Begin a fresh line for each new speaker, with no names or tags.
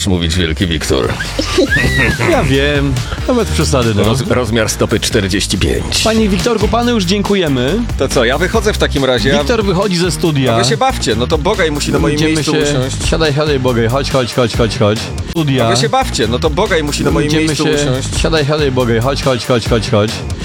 mówić, wielki Wiktor?
Ja wiem, nawet przesady. No.
Rozmiar stopy 45.
Panie Wiktorku, panu już dziękujemy.
To co, ja wychodzę w takim razie.
Wiktor wychodzi ze studia.
Wy się bawcie, no to Bogaj musi na moim
Idziemy
miejscu
się...
usiąść.
Siadaj, Bogaj, chodź. Studia.
Wy się bawcie, no to Bogaj musi na moim miejscu usiąść.
Siadaj, Bogaj, chodź.